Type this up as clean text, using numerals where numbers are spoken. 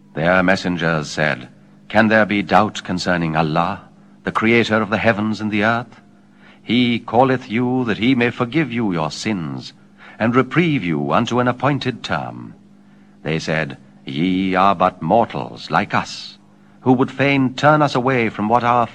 Their messengers said, Can there be doubt concerning Allah, the Creator of the heavens and the earth? He calleth you that he may forgive you your sins, and reprieve you unto an appointed term. They said, Ye are but mortals like us, who would fain turn us away from what our